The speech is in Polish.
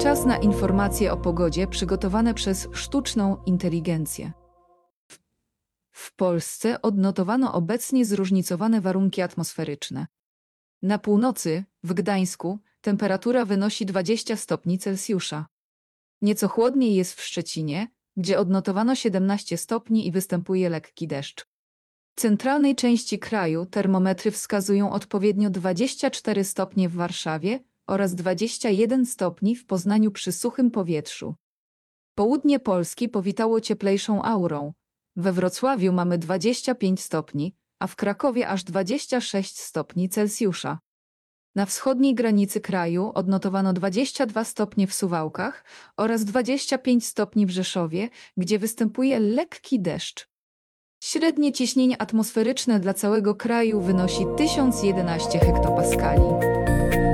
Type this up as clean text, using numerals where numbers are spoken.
Czas na informacje o pogodzie przygotowane przez sztuczną inteligencję. W Polsce odnotowano obecnie zróżnicowane warunki atmosferyczne. Na północy, w Gdańsku, temperatura wynosi 20 stopni Celsjusza. Nieco chłodniej jest w Szczecinie, gdzie odnotowano 17 stopni i występuje lekki deszcz. W centralnej części kraju termometry wskazują odpowiednio 24 stopnie w Warszawie oraz 21 stopni w Poznaniu przy suchym powietrzu. Południe Polski powitało cieplejszą aurą. We Wrocławiu mamy 25 stopni, a w Krakowie aż 26 stopni Celsjusza. Na wschodniej granicy kraju odnotowano 22 stopnie w Suwałkach oraz 25 stopni w Rzeszowie, gdzie występuje lekki deszcz. Średnie ciśnienie atmosferyczne dla całego kraju wynosi 1011 hektopaskali.